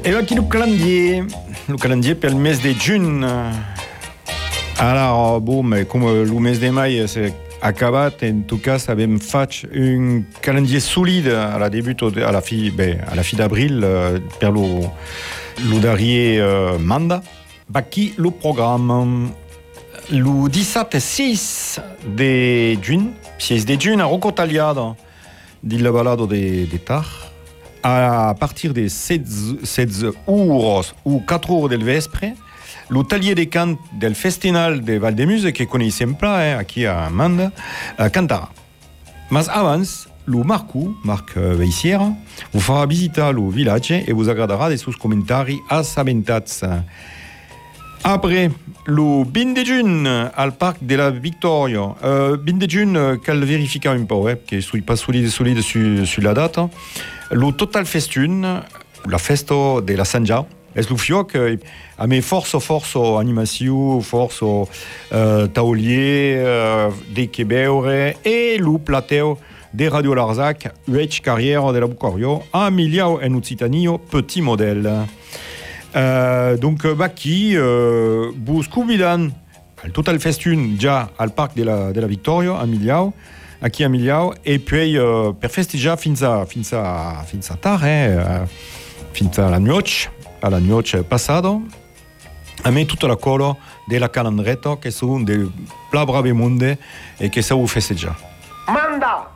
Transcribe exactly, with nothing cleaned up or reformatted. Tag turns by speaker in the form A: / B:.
A: E aqui no calendrier, no calendrier per il mese de giugno. Alors, bon, mais comme le mese de mai c'est acabat, en tout cas, avem fait un calendrier solide à la début, à la fi, ben, à la fin d'avril, euh, per lo, lo darrier euh, manda. Baki le programme. Le dissabte six de giugno, six de giugno, a Rocco Tagliado, di la balado de, de tar. À partir des seize heures ou quatre heures del vespre, le taller de cant del Festival de Valdemuse, que connaissem pas, eh, aquí a Manda, uh, cantarà. Mas abans, le Marco, Marc Veissiera, vous fera visitar le village et vous agradarà de sus comentaris assabentats. Après, le vint de juin, al Parc de la Victoria. Euh, vint de juin, cal verificar un peu, eh, que je suis pas solide, solide sur, sur la date. Le Total Festun, la festa de la Sanja, es le fioc, a me força, força animació, força uh, taolier, uh, de que beure, e le plateu de Radio Larzac, uech carrière de la Bucario, a miliau en Occitanio, petit modèle. Uh, donc, baki, uh, bus convidan al Total Festun, ja al Parc de la, de la Victoria, a miliau, aquí a Miliau, et puis euh, per festejar fins a, fins a, fins a tard, eh, uh, fins a la noche, a la noche passada, a me tutta la colo de la calandreta, che sono de pla brave monde e che sa festejar.
B: Manda!